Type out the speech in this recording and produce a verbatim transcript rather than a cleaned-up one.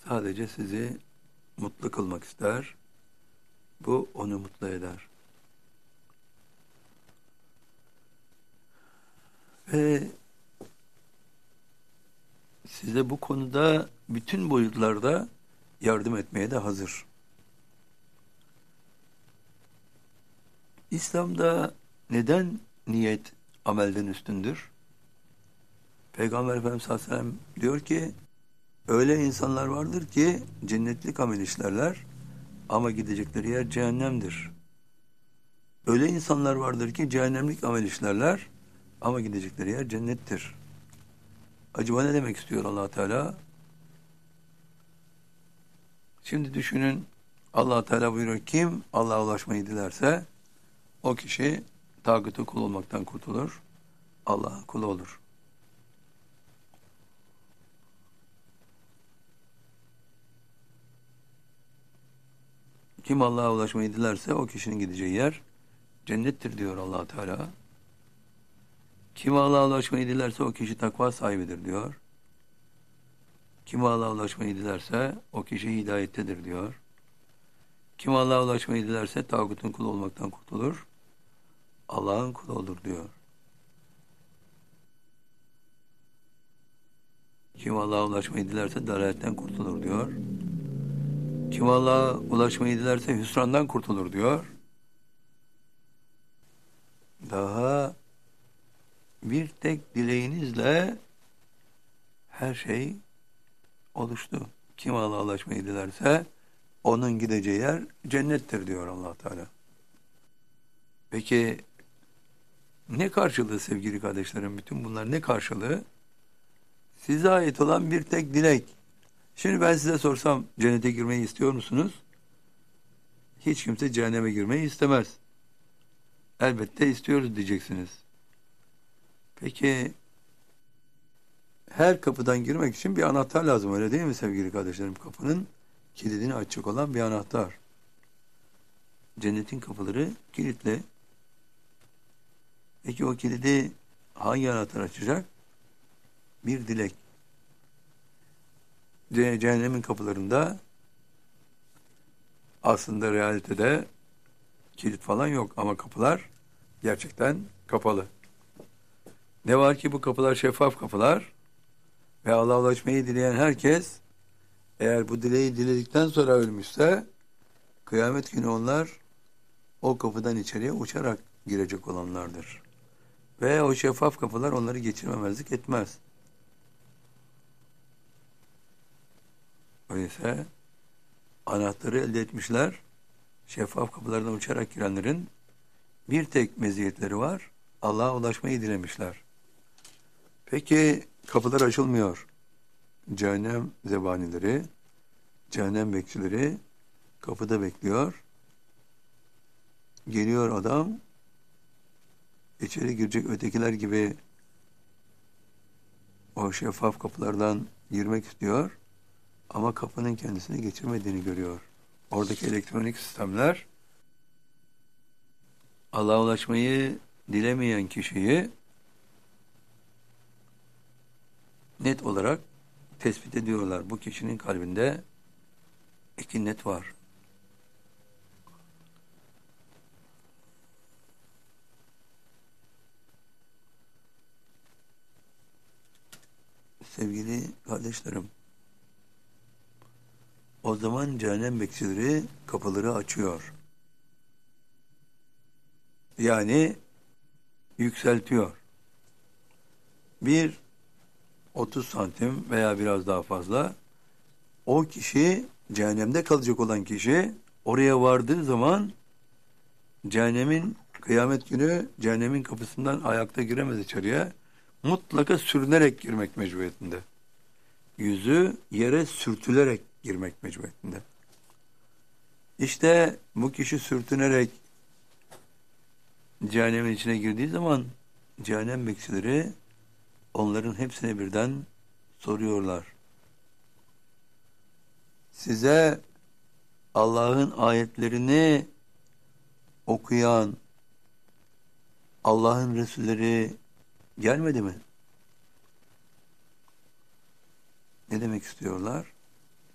Sadece sizi mutlu kılmak ister. Bu onu mutlu eder. Ve size bu konuda bütün boyutlarda yardım etmeye de hazır. İslam'da neden niyet amelden üstündür? Peygamber Efendimiz sallallahu aleyhi ve sellem diyor ki, öyle insanlar vardır ki cennetlik amel işlerler ama gidecekleri yer cehennemdir. Öyle insanlar vardır ki cehennemlik amel işlerler ama gidecekleri yer cennettir. Acaba ne demek istiyor Allah Teala? Şimdi düşünün, Allah Teala buyuruyor, kim Allah'a ulaşmayı dilerse o kişi tağutu kul olmaktan kurtulur, Allah'ın kulu olur. Kim Allah'a ulaşmayı dilerse o kişinin gideceği yer cennettir diyor Allah Teala. Kim Allah'a ulaşmayı dilerse o kişi takva sahibidir diyor. Kim Allah'a ulaşmayı dilerse o kişi hidayettedir diyor. Kim Allah'a ulaşmayı dilerse tağutun kulu olmaktan kurtulur, Allah'ın kulu olur diyor. Kim Allah'a ulaşmayı dilerse dalaletten kurtulur diyor. Kim Allah'a ulaşmayı dilerse hüsrandan kurtulur diyor. Daha bir tek dileğinizle her şey oluştu. Kim Allah'a ulaşmayı dilerse onun gideceği yer cennettir diyor Allah Teala. Peki ne karşılığı sevgili kardeşlerim? Bütün bunlar ne karşılığı? Size ait olan bir tek dilek. Şimdi ben size sorsam cennete girmeyi istiyor musunuz? Hiç kimse cehenneme girmeyi istemez. Elbette istiyoruz diyeceksiniz. Peki her kapıdan girmek için bir anahtar lazım, öyle değil mi sevgili kardeşlerim? Kapının kilidini açacak olan bir anahtar. Cennetin kapıları kilitli. Peki o kilidi hangi anahtar açacak? Bir dilek. Cehennemin kapılarında aslında realitede kilit falan yok ama kapılar gerçekten kapalı. Ne var ki bu kapılar şeffaf kapılar ve Allah'a ulaşmayı dileyen herkes eğer bu dileği diledikten sonra ölmüşse kıyamet günü onlar o kapıdan içeriye uçarak girecek olanlardır. Ve o şeffaf kapılar onları geçirmemezlik etmez. Öyleyse anahtarı elde etmişler. Şeffaf kapılardan uçarak girenlerin bir tek meziyetleri var. Allah'a ulaşmayı dilemişler. Peki kapılar açılmıyor. Cehennem zebanileri, cehennem bekçileri kapıda bekliyor. Geliyor adam, içeri girecek ötekiler gibi o şeffaf kapılardan girmek istiyor. Ama kapının kendisini geçirmediğini görüyor. Oradaki elektronik sistemler Allah'a ulaşmayı dilemeyen kişiyi net olarak tespit ediyorlar. Bu kişinin kalbinde ikinnet var. Sevgili kardeşlerim, o zaman cehennem bekçileri kapıları açıyor. Yani yükseltiyor. Bir otuz santim veya biraz daha fazla o kişi, cehennemde kalacak olan kişi oraya vardığı zaman cehennemin kıyamet günü cehennemin kapısından ayakta giremez içeriye. Mutlaka sürünerek girmek mecburiyetinde. Yüzü yere sürtülerek girmek mecburiyetinde. İşte bu kişi sürtünerek cehennemin içine girdiği zaman cehennem bekçileri onların hepsine birden soruyorlar. Size Allah'ın ayetlerini okuyan Allah'ın Resulleri gelmedi mi? Ne demek istiyorlar?